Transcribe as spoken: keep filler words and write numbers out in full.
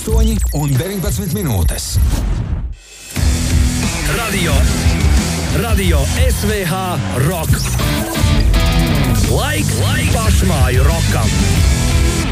astoņi un deviņpadsmit minūtes. Radio, Radio S V H Rock. Laiks, laiks pašmāju rokam.